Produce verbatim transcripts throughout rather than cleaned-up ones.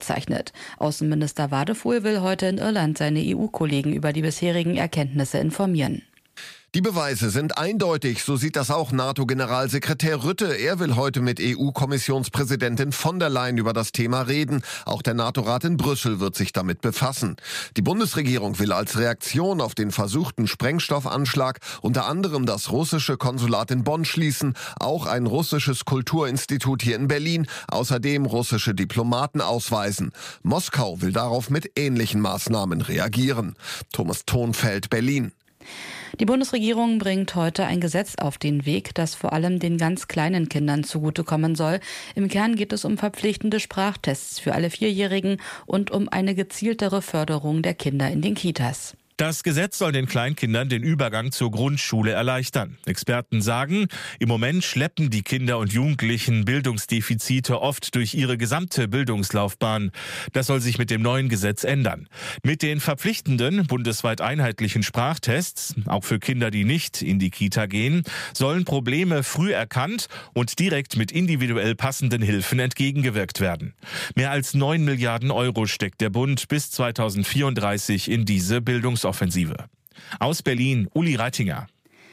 bezeichnet. Außenminister Wadefuhl will heute in Irland seine E U-Kollegen über die bisherigen Erkenntnisse informieren. Die Beweise sind eindeutig, so sieht das auch NATO-Generalsekretär Rutte. Er will heute mit E U-Kommissionspräsidentin von der Leyen über das Thema reden. Auch der NATO-Rat in Brüssel wird sich damit befassen. Die Bundesregierung will als Reaktion auf den versuchten Sprengstoffanschlag unter anderem das russische Konsulat in Bonn schließen, auch ein russisches Kulturinstitut hier in Berlin, außerdem russische Diplomaten ausweisen. Moskau will darauf mit ähnlichen Maßnahmen reagieren. Thomas Thonfeld, Berlin. Die Bundesregierung bringt heute ein Gesetz auf den Weg, das vor allem den ganz kleinen Kindern zugutekommen soll. Im Kern geht es um verpflichtende Sprachtests für alle Vierjährigen und um eine gezieltere Förderung der Kinder in den Kitas. Das Gesetz soll den Kleinkindern den Übergang zur Grundschule erleichtern. Experten sagen, im Moment schleppen die Kinder und Jugendlichen Bildungsdefizite oft durch ihre gesamte Bildungslaufbahn. Das soll sich mit dem neuen Gesetz ändern. Mit den verpflichtenden, bundesweit einheitlichen Sprachtests, auch für Kinder, die nicht in die Kita gehen, sollen Probleme früh erkannt und direkt mit individuell passenden Hilfen entgegengewirkt werden. Mehr als neun Milliarden Euro steckt der Bund bis zweitausendvierunddreißig in diese Bildungsoffensive. Offensive. Aus Berlin, Uli Reitinger.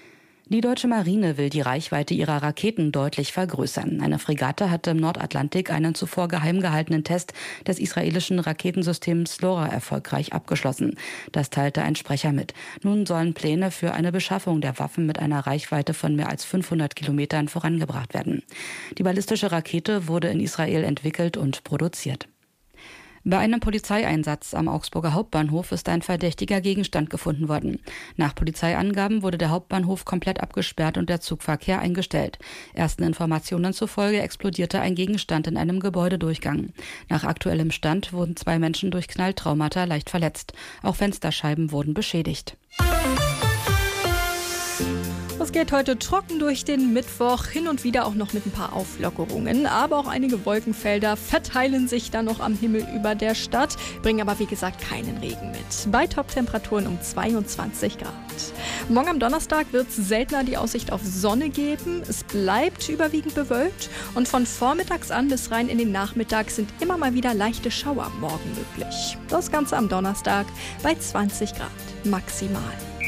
Die deutsche Marine will die Reichweite ihrer Raketen deutlich vergrößern. Eine Fregatte hatte im Nordatlantik einen zuvor geheim gehaltenen Test des israelischen Raketensystems LoRa erfolgreich abgeschlossen. Das teilte ein Sprecher mit. Nun sollen Pläne für eine Beschaffung der Waffen mit einer Reichweite von mehr als fünfhundert Kilometern vorangebracht werden. Die ballistische Rakete wurde in Israel entwickelt und produziert. Bei einem Polizeieinsatz am Augsburger Hauptbahnhof ist ein verdächtiger Gegenstand gefunden worden. Nach Polizeiangaben wurde der Hauptbahnhof komplett abgesperrt und der Zugverkehr eingestellt. Ersten Informationen zufolge explodierte ein Gegenstand in einem Gebäudedurchgang. Nach aktuellem Stand wurden zwei Menschen durch Knalltraumata leicht verletzt. Auch Fensterscheiben wurden beschädigt. Es geht heute trocken durch den Mittwoch, hin und wieder auch noch mit ein paar Auflockerungen. Aber auch einige Wolkenfelder verteilen sich dann noch am Himmel über der Stadt, bringen aber wie gesagt keinen Regen mit. Bei Top-Temperaturen um zweiundzwanzig Grad. Morgen am Donnerstag wird es seltener die Aussicht auf Sonne geben. Es bleibt überwiegend bewölkt und von vormittags an bis rein in den Nachmittag sind immer mal wieder leichte Schauer morgen möglich. Das Ganze am Donnerstag bei zwanzig Grad maximal.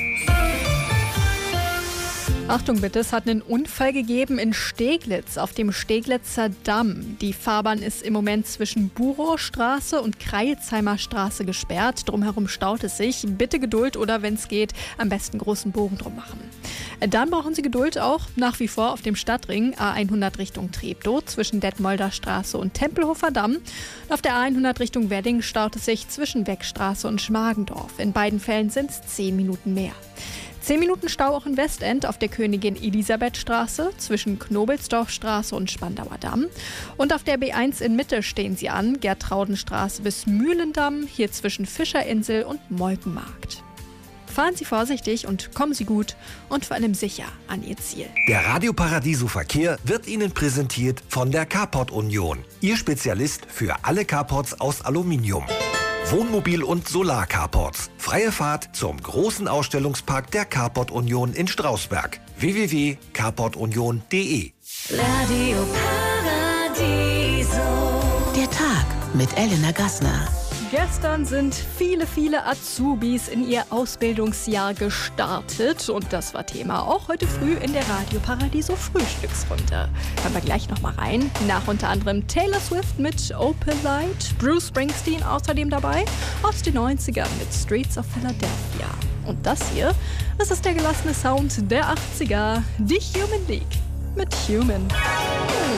Achtung bitte, es hat einen Unfall gegeben in Steglitz auf dem Steglitzer Damm. Die Fahrbahn ist im Moment zwischen Burow-Straße und Kreilsheimer Straße gesperrt. Drumherum staut es sich. Bitte Geduld oder wenn es geht, am besten großen Bogen drum machen. Dann brauchen Sie Geduld auch nach wie vor auf dem Stadtring A hundert Richtung Treptow zwischen Detmolder Straße und Tempelhofer Damm. Und auf der A hundert Richtung Wedding staut es sich zwischen Beckstraße und Schmargendorf. In beiden Fällen sind es zehn Minuten mehr. Zehn Minuten Stau auch in Westend auf der Königin-Elisabeth-Straße zwischen Knobelsdorfstraße und Spandauer Damm. Und auf der B eins in Mitte stehen Sie an, Gertraudenstraße bis Mühlendamm, hier zwischen Fischerinsel und Molkenmarkt. Fahren Sie vorsichtig und kommen Sie gut und vor allem sicher an Ihr Ziel. Der Radio Paradiso Verkehr wird Ihnen präsentiert von der Carport Union. Ihr Spezialist für alle Carports aus Aluminium. Wohnmobil- und Solar-Carports. Freie Fahrt zum großen Ausstellungspark der Carport Union in Strausberg. w w w punkt carport union punkt d e. Radio Paradiso. Der Tag mit Elena Gassner. Gestern sind viele, viele Azubis in ihr Ausbildungsjahr gestartet und das war Thema auch heute früh in der Radio Paradiso Frühstücksrunde. Hören wir gleich noch mal rein. Nach unter anderem Taylor Swift mit Open Light, Bruce Springsteen außerdem dabei, aus den neunzigern mit Streets of Philadelphia. Und das hier, das ist der gelassene Sound der achtziger, die Human League mit Human.